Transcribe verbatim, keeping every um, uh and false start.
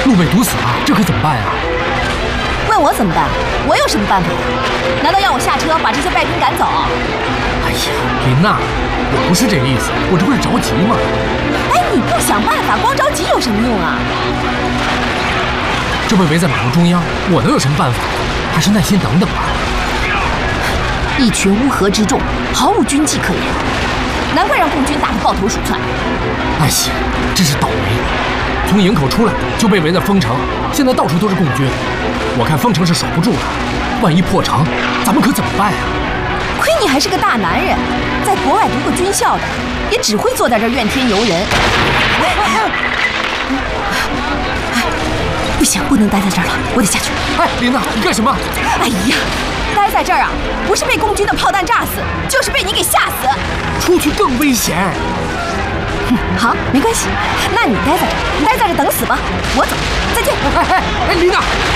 路被堵死了，这可怎么办呀？ 问我怎么办？我有什么办法呀？难道要我下车把这些败兵赶走？ 哎呀，琳娜，我不是这个意思，我这不是着急吗？ 哎，你不想办法，光着急有什么用啊？ 这被围在马路中央，我能有什么办法？还是耐心等等吧。 一群乌合之众，毫无军纪可言，难怪让共军打得抱头鼠窜。 哎呀，真是倒霉！从营口出来就被围在封城，现在到处都是共军，我看封城是守不住了。万一破城，咱们可怎么办呀？ 亏你还是个大男人，在国外读过军校的，也只会坐在这儿怨天尤人。不行，不能待在这儿了，我得下去。 哎，琳娜，你干什么？ 哎呀，待在这儿啊，不是被共军的炮弹炸死，就是被你给吓死。 出去更危险。 嗯，好，没关系，那你待在这儿，待在这儿等死吧。我走，再见。 哎哎哎，琳娜。